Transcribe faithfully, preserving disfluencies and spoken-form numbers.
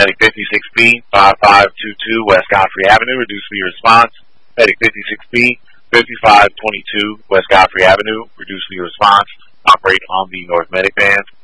Medic fifty-six B, five five two two West Godfrey Avenue, reduce speed response. Medic fifty-six B, fifty-five twenty-two West Godfrey Avenue, reduce speed response. Operate on the North Medic band.